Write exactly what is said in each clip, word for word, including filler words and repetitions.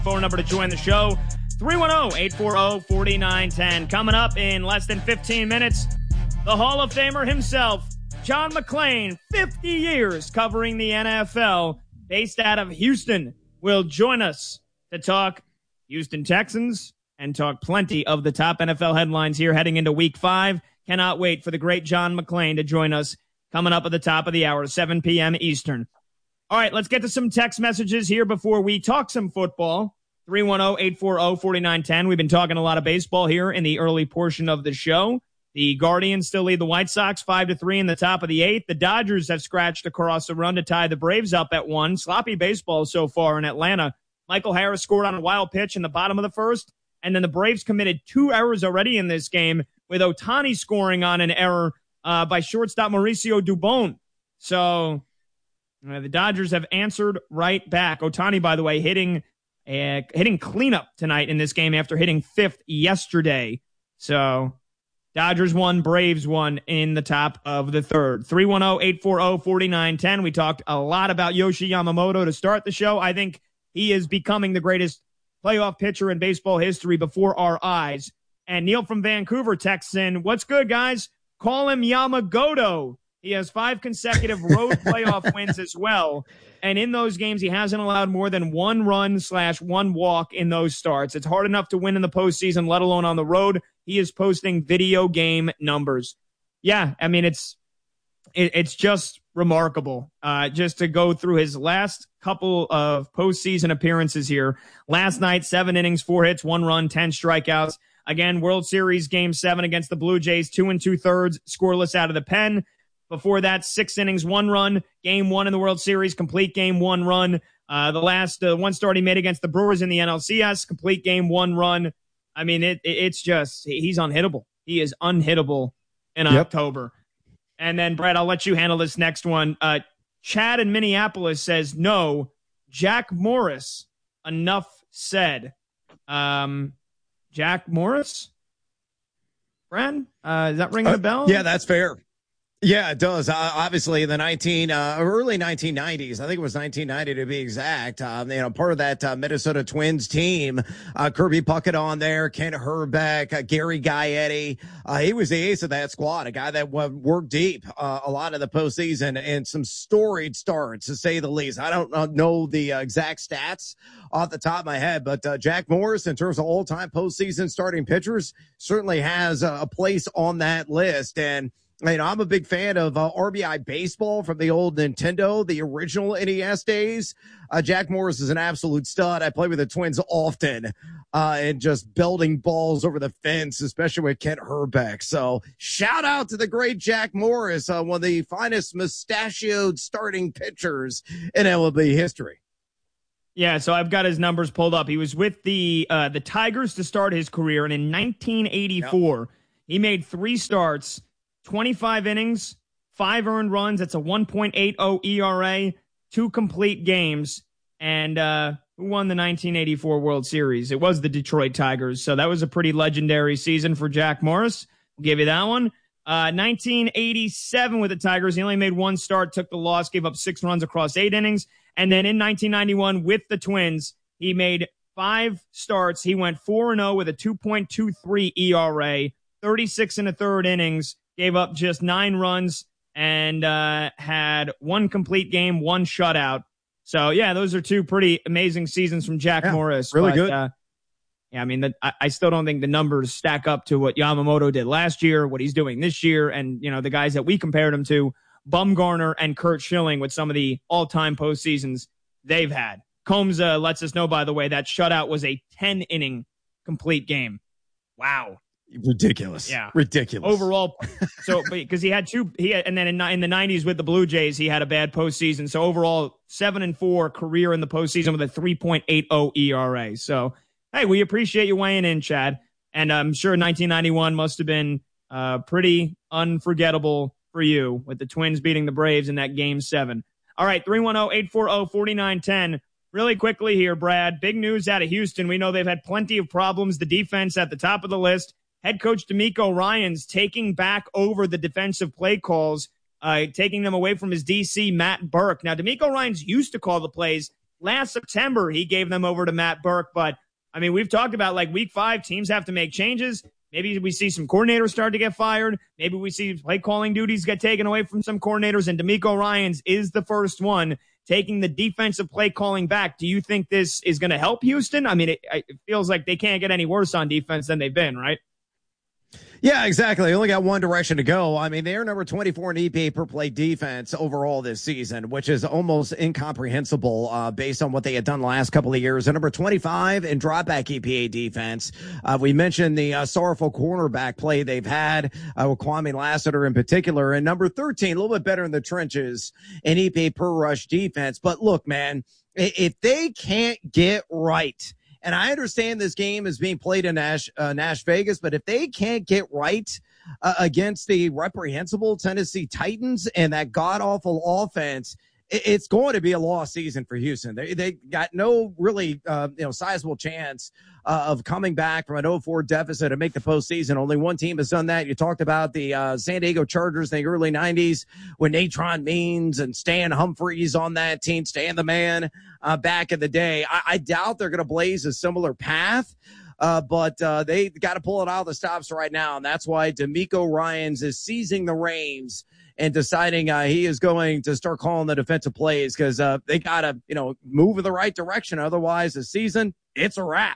Phone number to join the show, three one zero, eight four zero, four nine one zero. Coming up in less than fifteen minutes, the Hall of Famer himself, John McClain, fifty years covering the N F L, based out of Houston, will join us to talk Houston Texans and talk plenty of the top N F L headlines here heading into week five. Cannot wait for the great John McClain to join us coming up at the top of the hour, seven p.m. Eastern. All right, let's get to some text messages here before we talk some football. three one zero, eight four zero, four nine one zero. We've been talking a lot of baseball here in the early portion of the show. The Guardians still lead the White Sox five to three in the top of the eighth. The Dodgers have scratched across a run to tie the Braves up at one. Sloppy baseball so far in Atlanta. Michael Harris scored on a wild pitch in the bottom of the first, and then the Braves committed two errors already in this game, with Ohtani scoring on an error uh, by shortstop Mauricio Dubon. So uh, the Dodgers have answered right back. Ohtani, by the way, hitting uh, hitting cleanup tonight in this game after hitting fifth yesterday. So Dodgers won, Braves won in the top of the third. three one zero, eight four zero, four nine one zero. We talked a lot about Yoshi Yamamoto to start the show. I think he is becoming the greatest playoff pitcher in baseball history before our eyes. And Neil from Vancouver texts in, what's good, guys? Call him Yamagoto. He has five consecutive road playoff wins as well. And in those games, he hasn't allowed more than one run slash one walk in those starts. It's hard enough to win in the postseason, let alone on the road. He is posting video game numbers. Yeah, I mean, it's it, it's just remarkable uh, just to go through his last couple of postseason appearances here. Last night, seven innings, four hits, one run, ten strikeouts. Again, World Series Game seven against the Blue Jays, two and two-thirds, scoreless out of the pen. Before that, six innings, one run. Game one in the World Series, complete game, one run. Uh, the last uh, one start he made against the Brewers in the N L C S, complete game, one run. I mean, it, it it's just, he's unhittable. He is unhittable in yep. October. And then, Brett, I'll let you handle this next one. Uh, Chad in Minneapolis says, no, Jack Morris, enough said. Um, Jack Morris? Brad, uh, is that ringing uh, a bell? Yeah, that's fair. Yeah, it does. Uh, obviously, in the nineteen uh, early nineteen nineties, I think it was nineteen ninety to be exact. Um, you know, part of that uh, Minnesota Twins team, uh, Kirby Puckett on there, Ken Herbeck, uh, Gary Gaetti. Uh, he was the ace of that squad, a guy that w- worked deep uh, a lot of the postseason and some storied starts, to say the least. I don't uh, know the uh, exact stats off the top of my head, but uh, Jack Morris, in terms of all-time postseason starting pitchers, certainly has uh, a place on that list. And you know, I'm a big fan of uh, R B I baseball from the old Nintendo, the original N E S days. Uh, Jack Morris is an absolute stud. I play with the Twins often uh, and just belting balls over the fence, especially with Kent Herbeck. So shout out to the great Jack Morris, uh, one of the finest mustachioed starting pitchers in M L B history. Yeah, so I've got his numbers pulled up. He was with the uh, the Tigers to start his career, and in nineteen eighty-four, yep. he made three starts, twenty-five innings, five earned runs. That's a one point eight oh E R A, two complete games. And uh, who won the nineteen eighty-four World Series? It was the Detroit Tigers. So that was a pretty legendary season for Jack Morris. We'll give you that one. Uh, nineteen eighty-seven with the Tigers, he only made one start, took the loss, gave up six runs across eight innings. And then in nineteen ninety-one with the Twins, he made five starts. He went four and oh with a two point two three E R A, thirty-six and a third innings. Gave up just nine runs and uh, had one complete game, one shutout. So, yeah, those are two pretty amazing seasons from Jack yeah, Morris. Really but, good. Uh, yeah, I mean, the, I, I still don't think the numbers stack up to what Yamamoto did last year, what he's doing this year, and, you know, the guys that we compared him to, Bumgarner and Curt Schilling, with some of the all-time postseasons they've had. Combs uh, lets us know, by the way, that shutout was a ten-inning complete game. Wow. Ridiculous. Yeah. Ridiculous. Overall, so because he had two, he had, and then in, in the nineties with the Blue Jays, he had a bad postseason. So overall, seven and four career in the postseason with a three point eight oh E R A. So, hey, we appreciate you weighing in, Chad. And I'm sure nineteen ninety-one must have been uh, pretty unforgettable for you with the Twins beating the Braves in that game seven. All right, three one zero, eight four zero, four nine one zero. Really quickly here, Brad. Big news out of Houston. We know they've had plenty of problems. The defense at the top of the list. Head coach D'Amico Ryans taking back over the defensive play calls, uh, taking them away from his D C, Matt Burke. Now, D'Amico Ryans used to call the plays. last September, he gave them over to Matt Burke. But, I mean, we've talked about, like, week five, teams have to make changes. Maybe we see some coordinators start to get fired. Maybe we see play calling duties get taken away from some coordinators, and DeMeco Ryans is the first one taking the defensive play calling back. Do you think this is going to help Houston? I mean, it, it feels like they can't get any worse on defense than they've been, right? Yeah, exactly. They only got one direction to go. I mean, they are number twenty-four in E P A per play defense overall this season, which is almost incomprehensible uh, based on what they had done the last couple of years. And number twenty-five in dropback E P A defense. Uh, we mentioned the uh, sorrowful cornerback play they've had uh, with Kwame Lassiter in particular. And number thirteen, a little bit better in the trenches in E P A per rush defense. But look, man, if they can't get right, and I understand this game is being played in Nash, uh, Nash Vegas, but if they can't get right uh, against the reprehensible Tennessee Titans and that god-awful offense, it, it's going to be a lost season for Houston. They they got no really uh, you know sizable chance uh, of coming back from an oh four deficit and make the postseason. Only one team has done that. You talked about the uh, San Diego Chargers in the early nineties when Natron Means and Stan Humphries on that team, Stan the Man, uh, back in the day. I, I doubt they're going to blaze a similar path. Uh, but uh, they got to pull it out of the stops right now, and that's why DeMeco Ryans is seizing the reins and deciding uh, he is going to start calling the defensive plays because uh, they got to, you know, move in the right direction. Otherwise, the season, it's a wrap.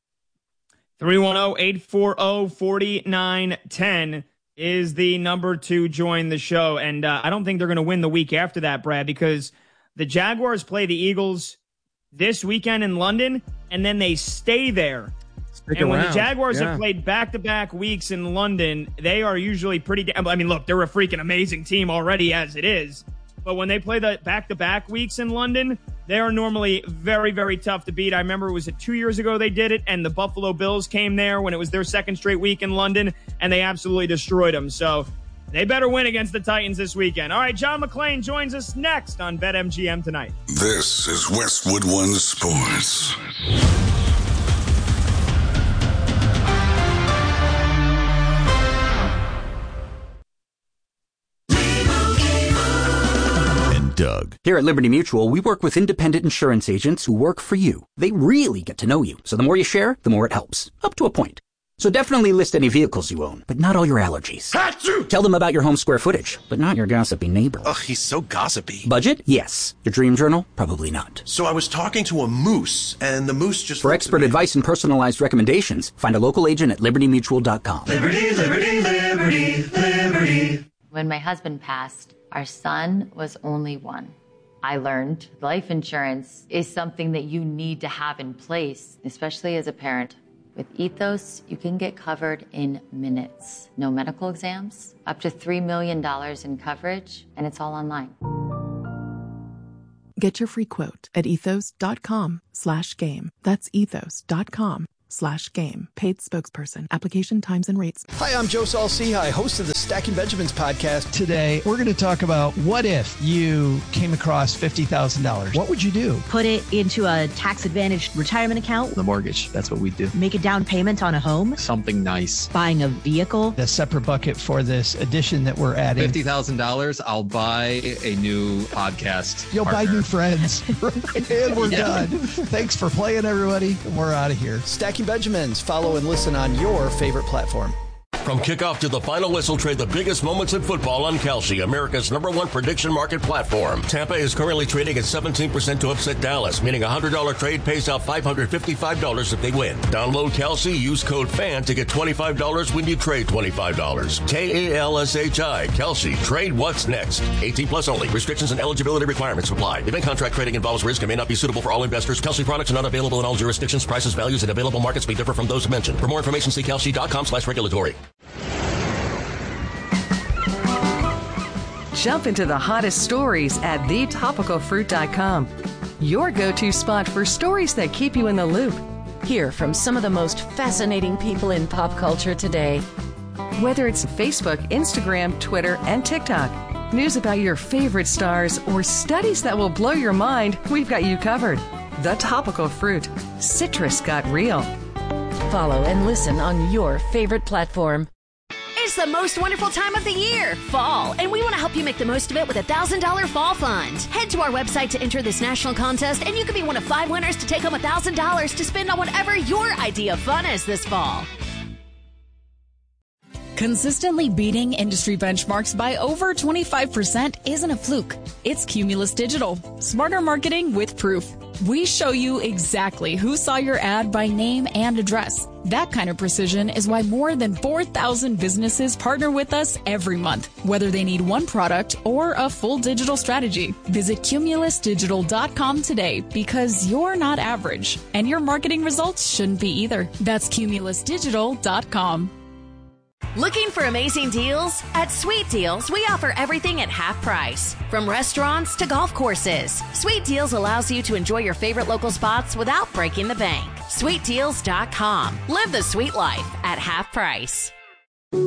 three one zero, eight four zero, four nine one zero is the number to join the show. And uh, I don't think they're going to win the week after that, Brad, because the Jaguars play the Eagles this weekend in London, and then they stay there. Stick and around. when the Jaguars yeah. have played back-to-back weeks in London, they are usually pretty da- – I mean, look, they're a freaking amazing team already as it is. But when they play the back-to-back weeks in London, they are normally very, very tough to beat. I remember it was two years ago they did it, and the Buffalo Bills came there when it was their second straight week in London, and they absolutely destroyed them. So they better win against the Titans this weekend. All right, John McClain joins us next on BetMGM Tonight. This is Westwood One Sports. Doug. Here at Liberty Mutual, we work with independent insurance agents who work for you. They really get to know you, so the more you share, the more it helps. Up to a point. So definitely list any vehicles you own, but not all your allergies. Achoo! Tell them about your home square footage, but not your gossipy neighbor. Ugh, he's so gossipy. Budget? Yes. Your dream journal? Probably not. So I was talking to a moose, and the moose just... For expert advice and personalized recommendations, find a local agent at liberty mutual dot com. Liberty, liberty, liberty, liberty. When my husband passed, our son was only one. I learned life insurance is something that you need to have in place, especially as a parent. With Ethos, you can get covered in minutes. No medical exams, up to three million dollars in coverage, and it's all online. Get your free quote at ethos.com slash game. That's ethos.com slash game. Paid spokesperson. Application times and rates. Hi, I'm Joe Saul-Sehy, host of the Stacking Benjamins podcast. Today, we're going to talk about what if you came across fifty thousand dollars? What would you do? Put it into a tax-advantaged retirement account. The mortgage, that's what we do. Make a down payment on a home. Something nice. Buying a vehicle. The separate bucket for this edition that we're adding. fifty thousand dollars, I'll buy a new podcast You'll partner. buy new friends. And we're yeah. done. Thanks for playing, everybody. We're out of here. Stacking Benjamins. Follow and listen on your favorite platform. From kickoff to the final whistle, trade the biggest moments in football on Kalshi, America's number one prediction market platform. Tampa is currently trading at seventeen percent to upset Dallas, meaning a one hundred dollars trade pays out five hundred fifty-five dollars if they win. Download Kalshi, use code FAN to get twenty-five dollars when you trade twenty-five dollars. K A L S H I, Kalshi. Trade what's next. eighteen plus only. Restrictions and eligibility requirements apply. Event contract trading involves risk and may not be suitable for all investors. Kalshi products are not available in all jurisdictions. Prices, values, and available markets may differ from those mentioned. For more information, see kalshi.com slash regulatory. Jump into the hottest stories at the topical fruit dot com. Your go-to spot for stories that keep you in the loop. Hear from some of the most fascinating people in pop culture today. Whether it's Facebook, Instagram, Twitter, and TikTok, news about your favorite stars, or studies that will blow your mind, we've got you covered. The Topical Fruit. Citrus got real. Follow and listen on your favorite platform. It's is the most wonderful time of the year, fall, and we want to help you make the most of it with a one thousand dollars Fall Fund. Head to our website to enter this national contest, and you could be one of five winners to take home one thousand dollars to spend on whatever your idea of fun is this fall. Consistently beating industry benchmarks by over twenty-five percent isn't a fluke. It's Cumulus Digital. Smarter marketing with proof. We show you exactly who saw your ad by name and address. That kind of precision is why more than four thousand businesses partner with us every month, whether they need one product or a full digital strategy. Visit cumulus digital dot com today because you're not average, and your marketing results shouldn't be either. That's cumulus digital dot com. Looking for amazing deals? At Sweet Deals, we offer everything at half price. From restaurants to golf courses, Sweet Deals allows you to enjoy your favorite local spots without breaking the bank. sweet deals dot com. Live the sweet life at half price.